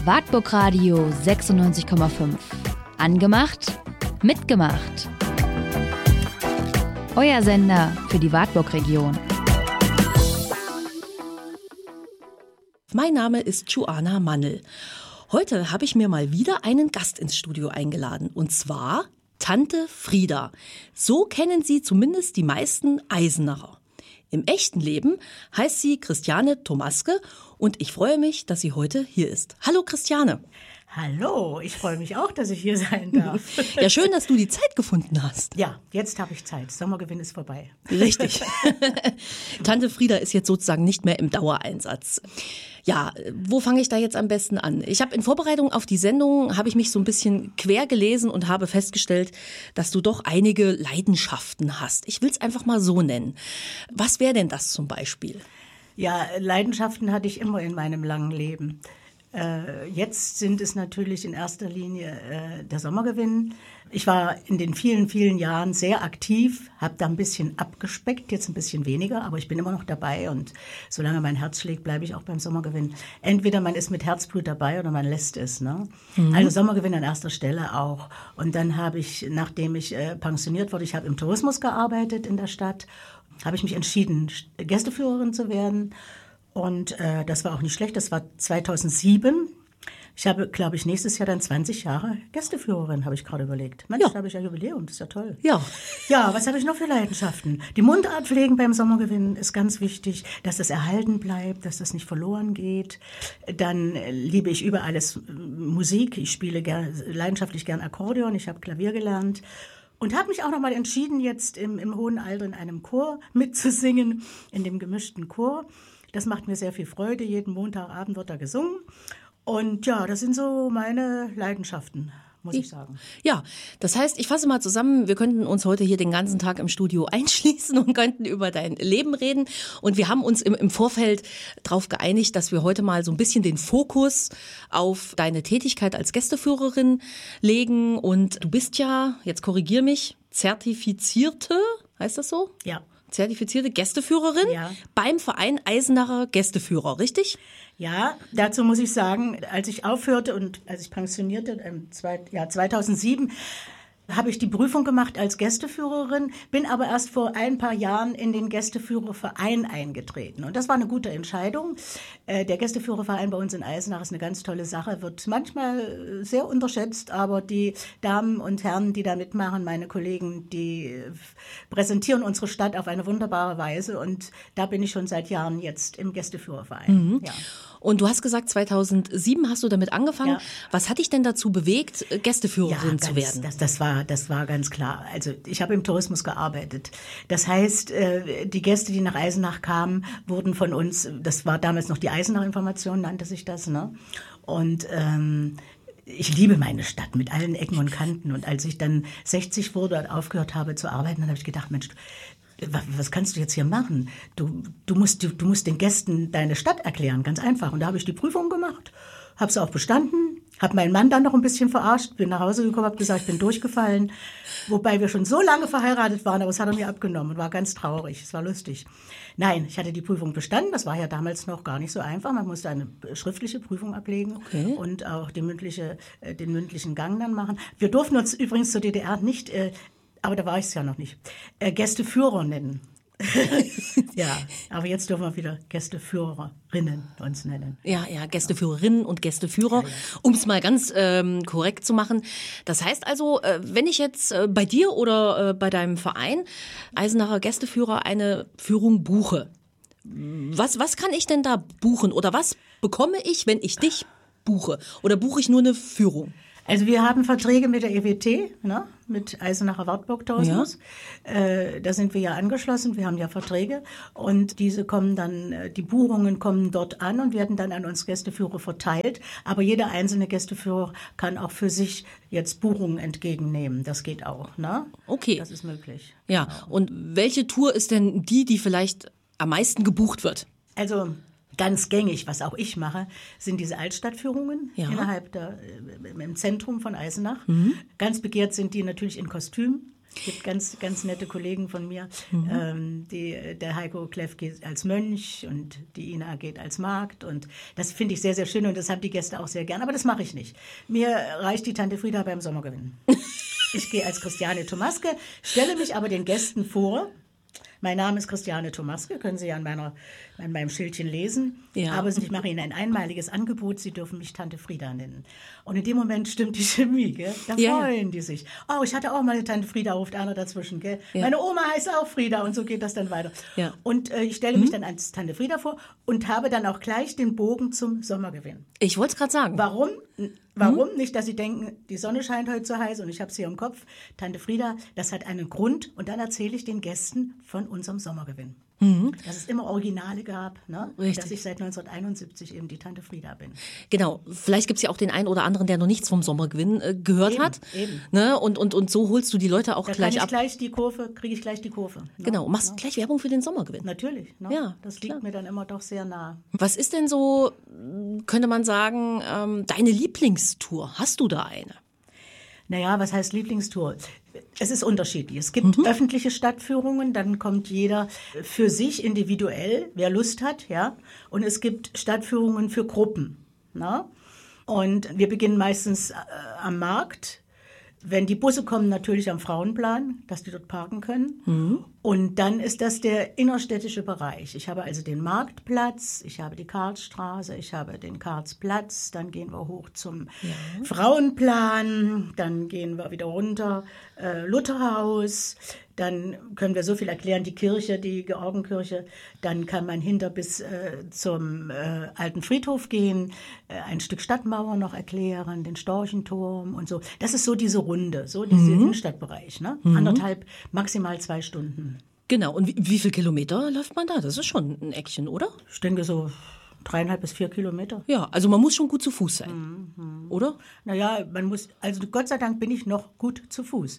Wartburg Radio 96,5. Angemacht, mitgemacht. Euer Sender für die Wartburg-Region. Mein Name ist Joanna Mannel. Heute habe ich mir mal wieder einen Gast ins Studio eingeladen, und zwar Tante Frieda. So kennen sie zumindest die meisten Eisenacher. Im echten Leben heißt sie Christiane Tomaske und ich freue mich, dass sie heute hier ist. Hallo Christiane. Hallo, ich freue mich auch, dass ich hier sein darf. Ja, schön, dass du die Zeit gefunden hast. Ja, jetzt habe ich Zeit. Sommergewinn ist vorbei. Richtig. Tante Frieda ist jetzt sozusagen nicht mehr im Dauereinsatz. Ja, wo fange ich da jetzt am besten an? Ich habe in Vorbereitung auf die Sendung, habe ich mich so ein bisschen quer gelesen und habe festgestellt, dass du doch einige Leidenschaften hast. Ich will es einfach mal so nennen. Was wäre denn das zum Beispiel? Ja, Leidenschaften hatte ich immer in meinem langen Leben. Jetzt sind es natürlich in erster Linie der Sommergewinn. Ich war in den vielen, vielen Jahren sehr aktiv, habe da ein bisschen abgespeckt, jetzt ein bisschen weniger, aber ich bin immer noch dabei und solange mein Herz schlägt, bleibe ich auch beim Sommergewinn. Entweder man ist mit Herzblut dabei oder man lässt es. Ne? Also Sommergewinn an erster Stelle auch. Und dann habe ich, nachdem ich pensioniert wurde, ich habe im Tourismus gearbeitet in der Stadt, habe ich mich entschieden, Gästeführerin zu werden. Und das war auch nicht schlecht, das war 2007. Ich habe, glaube ich, nächstes Jahr dann 20 Jahre Gästeführerin, habe ich gerade überlegt. Mensch, da habe ich ja Jubiläum, das ist ja toll. Ja. Ja, was habe ich noch für Leidenschaften? Die Mundart pflegen beim Sommergewinn ist ganz wichtig, dass das erhalten bleibt, dass das nicht verloren geht. Dann liebe ich über alles Musik. Ich spiele leidenschaftlich gern Akkordeon, ich habe Klavier gelernt. Und habe mich auch noch mal entschieden, jetzt im hohen Alter in einem Chor mitzusingen, in dem gemischten Chor. Das macht mir sehr viel Freude. Jeden Montagabend wird da gesungen. Und ja, das sind so meine Leidenschaften, muss ich sagen. Ja, das heißt, ich fasse mal zusammen, wir könnten uns heute hier den ganzen Tag im Studio einschließen und könnten über dein Leben reden. Und wir haben uns im Vorfeld darauf geeinigt, dass wir heute mal so ein bisschen den Fokus auf deine Tätigkeit als Gästeführerin legen. Und du bist ja, jetzt korrigier mich, zertifizierte, heißt das so? Ja. Zertifizierte Gästeführerin beim Verein Eisenacher Gästeführer, richtig? Ja, dazu muss ich sagen, als ich aufhörte und als ich pensionierte, 2007, habe ich die Prüfung gemacht als Gästeführerin, bin aber erst vor ein paar Jahren in den Gästeführerverein eingetreten. Und das war eine gute Entscheidung. Der Gästeführerverein bei uns in Eisenach ist eine ganz tolle Sache, wird manchmal sehr unterschätzt, aber die Damen und Herren, die da mitmachen, meine Kollegen, die präsentieren unsere Stadt auf eine wunderbare Weise. Und da bin ich schon seit Jahren jetzt im Gästeführerverein. Mhm. Ja. Und du hast gesagt, 2007 hast du damit angefangen. Ja. Was hat dich denn dazu bewegt, Gästeführerin zu werden? Das war ganz klar. Also ich habe im Tourismus gearbeitet. Das heißt, die Gäste, die nach Eisenach kamen, wurden von uns, das war damals noch die Eisenach-Information, nannte sich das, ne? Und ich liebe meine Stadt mit allen Ecken und Kanten. Und als ich dann 60 wurde und aufgehört habe zu arbeiten, dann habe ich gedacht, Mensch, was kannst du jetzt hier machen? Du musst den Gästen deine Stadt erklären, ganz einfach. Und da habe ich die Prüfung gemacht, habe es auch bestanden, habe meinen Mann dann noch ein bisschen verarscht, bin nach Hause gekommen, habe gesagt, ich bin durchgefallen. Wobei wir schon so lange verheiratet waren, aber es hat er mir abgenommen und war ganz traurig. Es war lustig. Nein, ich hatte die Prüfung bestanden. Das war ja damals noch gar nicht so einfach. Man musste eine schriftliche Prüfung ablegen und auch den mündlichen Gang dann machen. Wir durften uns übrigens zur DDR nicht aber da war ich es ja noch nicht, Gästeführer nennen. Ja, aber jetzt dürfen wir wieder Gästeführerinnen uns nennen. Ja, Gästeführerinnen und Gästeführer, um es mal ganz korrekt zu machen. Das heißt also, wenn ich jetzt bei dir oder bei deinem Verein Eisenacher Gästeführer eine Führung buche, was kann ich denn da buchen oder was bekomme ich, wenn ich dich buche? Oder buche ich nur eine Führung? Also wir haben Verträge mit der EWT, ne, mit Eisenacher Wartburg Tourismus. Ja. Da sind wir ja angeschlossen, wir haben ja Verträge und diese kommen dann, die Buchungen kommen dort an und werden dann an uns Gästeführer verteilt. Aber jeder einzelne Gästeführer kann auch für sich jetzt Buchungen entgegennehmen. Das geht auch, ne? Okay. Das ist möglich. Ja, und welche Tour ist denn die vielleicht am meisten gebucht wird? Also ganz gängig, was auch ich mache, sind diese Altstadtführungen innerhalb im Zentrum von Eisenach. Mhm. Ganz begehrt sind die natürlich in Kostüm. Es gibt ganz, ganz nette Kollegen von mir. Der Heiko Kleff geht als Mönch und die Ina geht als Magd. Und das finde ich sehr, sehr schön und das haben die Gäste auch sehr gern. Aber das mache ich nicht. Mir reicht die Tante Frieda beim Sommergewinn. Ich gehe als Christiane Thomaske, stelle mich aber den Gästen vor. Mein Name ist Christiane Thomaske, können Sie ja an meinem Schildchen lesen. Ja. Aber ich mache Ihnen ein einmaliges Angebot, Sie dürfen mich Tante Frieda nennen. Und in dem Moment stimmt die Chemie, gell? Da freuen die sich. Oh, ich hatte auch mal eine Tante Frieda, ruft einer dazwischen, gell? Ja. Meine Oma heißt auch Frieda und so geht das dann weiter. Ja. Und ich stelle mich dann als Tante Frieda vor und habe dann auch gleich den Bogen zum Sommergewinn. Ich wollte es gerade sagen. Warum? Nicht, dass Sie denken, die Sonne scheint heute so heiß und ich habe es hier im Kopf. Tante Frieda, das hat einen Grund und dann erzähle ich den Gästen von unserem Sommergewinn. Dass es immer Originale gab, ne? Dass ich seit 1971 eben die Tante Frieda bin. Genau, vielleicht gibt es ja auch den einen oder anderen, der noch nichts vom Sommergewinn gehört hat. Eben. Ne? Und so holst du die Leute auch gleich ab. Kriege ich gleich die Kurve. Ne? Genau, machst gleich Werbung für den Sommergewinn. Natürlich, ne? Ja, das liegt mir dann immer doch sehr nah. Was ist denn so, könnte man sagen, deine Lieblingstour? Hast du da eine? Naja, was heißt Lieblingstour? Es ist unterschiedlich. Es gibt öffentliche Stadtführungen, dann kommt jeder für sich individuell, wer Lust hat, ja. Und es gibt Stadtführungen für Gruppen, ne? Und wir beginnen meistens am Markt. Wenn die Busse kommen, natürlich am Frauenplan, dass die dort parken können. Und dann ist das der innerstädtische Bereich. Ich habe also den Marktplatz, ich habe die Karlsstraße, ich habe den Karlsplatz, dann gehen wir hoch zum Frauenplan, dann gehen wir wieder runter, Lutherhaus, dann können wir so viel erklären, die Kirche, die Georgenkirche, dann kann man hinter bis zum alten Friedhof gehen, ein Stück Stadtmauer noch erklären, den Storchenturm und so. Das ist so diese Runde, so dieser Innenstadtbereich, ne? 1,5, maximal 2 Stunden. Genau, und wie viel Kilometer läuft man da? Das ist schon ein Eckchen, oder? Ich denke so 3,5 bis 4 Kilometer. Ja, also man muss schon gut zu Fuß sein, oder? Naja, also Gott sei Dank bin ich noch gut zu Fuß.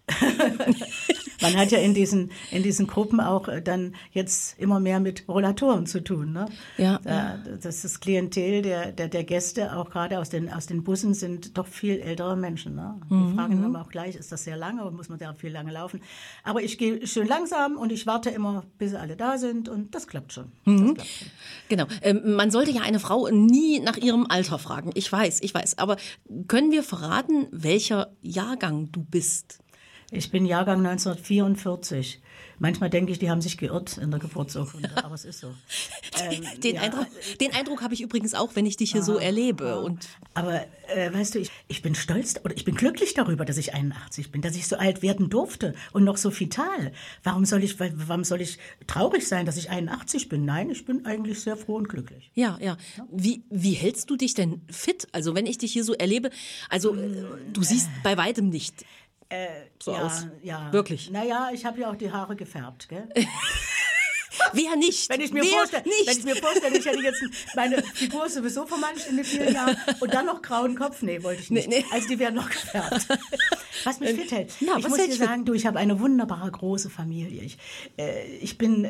Man hat ja in diesen Gruppen auch dann jetzt immer mehr mit Rollatoren zu tun, ne? Ja. Das Klientel der Gäste, auch gerade aus den Bussen, sind doch viel ältere Menschen, ne? Die fragen immer auch gleich, ist das sehr lange oder muss man da viel lange laufen? Aber ich gehe schön langsam und ich warte immer, bis alle da sind und das klappt schon. Genau. Man sollte ja eine Frau nie nach ihrem Alter fragen. Ich weiß. Aber können wir verraten, welcher Jahrgang du bist? Ich bin Jahrgang 1944. Manchmal denke ich, die haben sich geirrt in der Geburtsurkunde, aber es ist so. Den Eindruck habe ich übrigens auch, wenn ich dich hier so erlebe. Aber weißt du, ich bin stolz oder ich bin glücklich darüber, dass ich 81 bin, dass ich so alt werden durfte und noch so vital. Warum soll ich traurig sein, dass ich 81 bin? Nein, ich bin eigentlich sehr froh und glücklich. Ja. Wie hältst du dich denn fit? Also wenn ich dich hier so erlebe, also du siehst bei weitem nicht aus. Ja. Wirklich. Naja, ich habe ja auch die Haare gefärbt, gell? Wer nicht? Wenn ich mir vorstelle, ich hätte jetzt meine Figur sowieso vermanscht in den vielen Jahren und dann noch grauen Kopf. Nee, wollte ich nicht. Nee. Also die werden noch gefärbt. Was mich fit hält. Ich muss dir sagen, ich habe eine wunderbare große Familie. Ich bin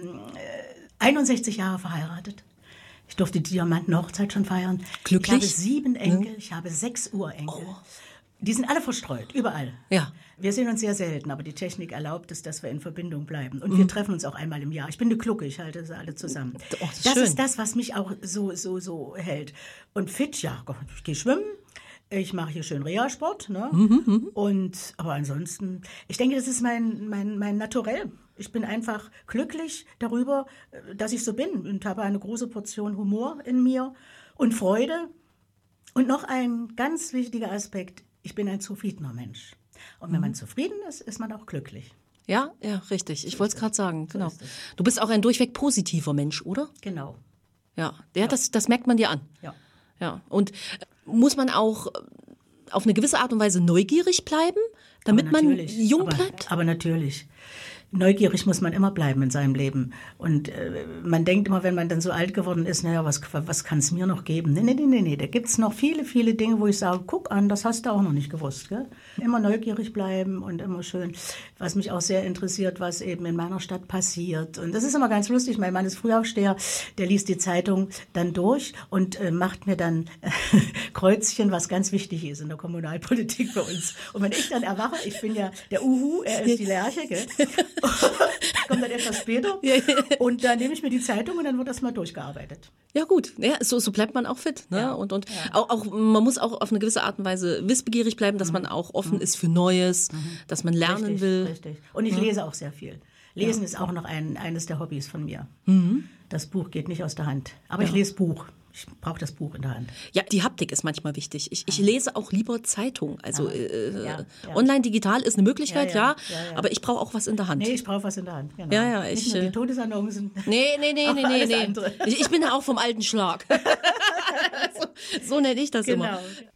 61 Jahre verheiratet. Ich durfte die Diamantenhochzeit schon feiern. Glücklich? Ich habe 7 Enkel, ich habe 6 Urenkel. Oh. Die sind alle verstreut, überall. Ja. Wir sehen uns sehr selten, aber die Technik erlaubt es, dass wir in Verbindung bleiben. Und wir treffen uns auch einmal im Jahr. Ich bin eine Glucke, ich halte sie alle zusammen. Oh, das ist das, was mich auch so hält. Und fit, ja, ich gehe schwimmen. Ich mache hier schön Reha-Sport, ne? Aber ansonsten, ich denke, das ist mein Naturell. Ich bin einfach glücklich darüber, dass ich so bin und habe eine große Portion Humor in mir und Freude. Und noch ein ganz wichtiger Aspekt, ich bin ein zufriedener Mensch. Und wenn man zufrieden ist, ist man auch glücklich. Ja, richtig. Ich wollte es gerade sagen, genau. Du bist auch ein durchweg positiver Mensch, oder? Genau. Ja. Das merkt man dir an. Ja. Und muss man auch auf eine gewisse Art und Weise neugierig bleiben, damit man jung bleibt? Aber natürlich. neugierig muss man immer bleiben in seinem Leben. Und man denkt immer, wenn man dann so alt geworden ist, naja, was kann es mir noch geben? Nee. Da gibt's noch viele, viele Dinge, wo ich sage, guck an, das hast du auch noch nicht gewusst. Gell? Immer neugierig bleiben und immer schön. Was mich auch sehr interessiert, was eben in meiner Stadt passiert. Und das ist immer ganz lustig. Mein Mann ist Frühaufsteher, der liest die Zeitung dann durch und macht mir dann Kreuzchen, was ganz wichtig ist in der Kommunalpolitik bei uns. Und wenn ich dann erwache, ich bin ja der Uhu, er ist die Lerche, gell? Kommt dann etwas später und dann nehme ich mir die Zeitung und dann wird das mal durchgearbeitet. Ja gut, ja, so bleibt man auch fit. Ne? Ja. Und auch man muss auch auf eine gewisse Art und Weise wissbegierig bleiben, dass man auch offen ist für Neues, dass man lernen will. Richtig. Und ich lese auch sehr viel. Lesen ist auch noch eines der Hobbys von mir. Das Buch geht nicht aus der Hand. Aber ich lese Buch. Ich brauche das Buch in der Hand. Ja, die Haptik ist manchmal wichtig. Ich lese auch lieber Zeitung. Also online, digital ist eine Möglichkeit, ja. Aber ich brauche auch was in der Hand. Nee, ich brauche was in der Hand. Genau. Ja, nicht nur die Todesannoncen. Nee. Alles andere. Ich bin ja auch vom alten Schlag. so nenne ich das immer.